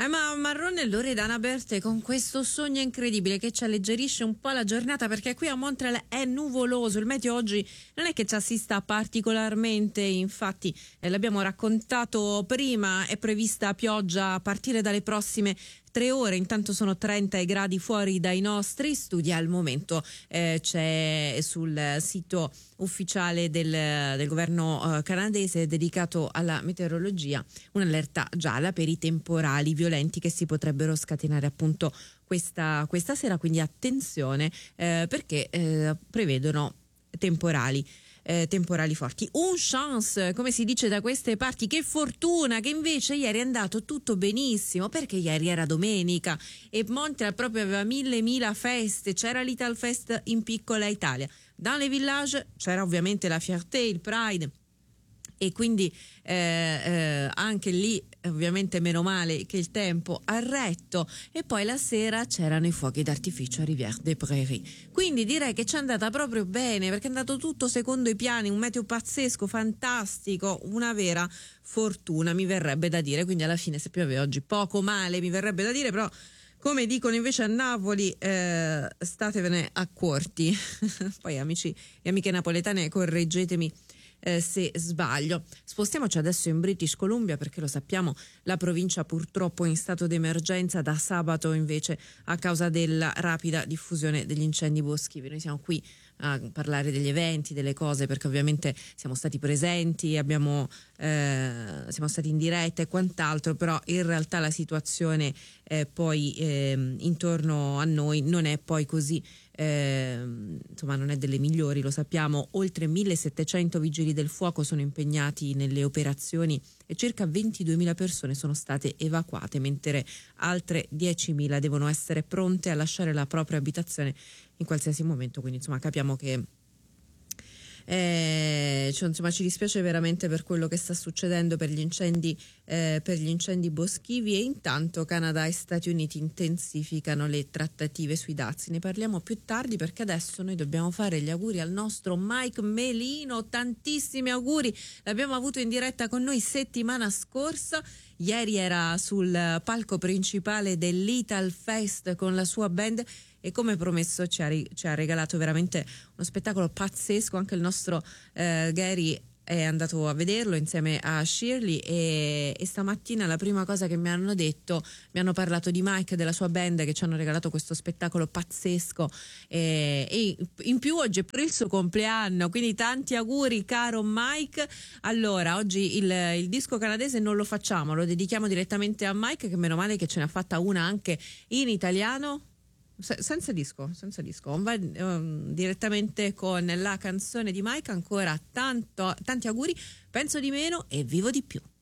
Ma Marrone e Loredana Bertè con questo sogno incredibile che ci alleggerisce un po' la giornata, perché qui a Montreal è nuvoloso, il meteo oggi non è che ci assista particolarmente, infatti l'abbiamo raccontato prima, è prevista pioggia a partire dalle prossime 3 ore, intanto sono 30 gradi fuori dai nostri studi. Al momento c'è sul sito ufficiale del governo canadese dedicato alla meteorologia un'allerta gialla per i temporali violenti che si potrebbero scatenare appunto questa sera, quindi attenzione perché prevedono temporali forti. Un chance, come si dice da queste parti, che fortuna che invece ieri è andato tutto benissimo, perché ieri era domenica e Montreal proprio aveva mille feste. C'era l'Ital Fest in piccola Italia, dans les villages c'era ovviamente la Fierté, il Pride, e quindi anche lì ovviamente meno male che il tempo ha retto, e poi la sera c'erano i fuochi d'artificio a Rivière des Prairies, quindi direi che ci è andata proprio bene, perché è andato tutto secondo i piani, un meteo pazzesco, fantastico, una vera fortuna mi verrebbe da dire. Quindi alla fine se piove oggi poco male mi verrebbe da dire, però come dicono invece a Napoli, statevene accorti. Poi amici e amiche napoletane, correggetemi se sbaglio. Spostiamoci adesso in British Columbia, perché lo sappiamo, la provincia purtroppo è in stato d'emergenza da sabato invece a causa della rapida diffusione degli incendi boschivi. Noi siamo qui a parlare degli eventi, delle cose, perché ovviamente siamo stati presenti, siamo stati in diretta e quant'altro, però in realtà la situazione poi intorno a noi non è poi così, insomma non è delle migliori, lo sappiamo. Oltre 1700 vigili del fuoco sono impegnati nelle operazioni e circa 22.000 persone sono state evacuate, mentre altre 10.000 devono essere pronte a lasciare la propria abitazione in qualsiasi momento. Quindi insomma capiamo che insomma ci dispiace veramente per quello che sta succedendo per gli incendi boschivi, e intanto Canada e Stati Uniti intensificano le trattative sui dazi. Ne parliamo più tardi, perché adesso noi dobbiamo fare gli auguri al nostro Mike Melino. Tantissimi auguri, l'abbiamo avuto in diretta con noi settimana scorsa. Ieri era sul palco principale dell'Ital Fest con la sua band e come promesso ci ha regalato veramente uno spettacolo pazzesco. Anche il nostro Gary è andato a vederlo insieme a Shirley, e stamattina la prima cosa che mi hanno detto, mi hanno parlato di Mike, della sua band, che ci hanno regalato questo spettacolo pazzesco, e in più oggi è pure il suo compleanno, quindi tanti auguri caro Mike. Allora oggi il disco canadese non lo facciamo, lo dedichiamo direttamente a Mike, che meno male che ce ne ha fatta una anche in italiano. Senza disco, direttamente con la canzone di Mike. Ancora tanti auguri, penso di meno e vivo di più.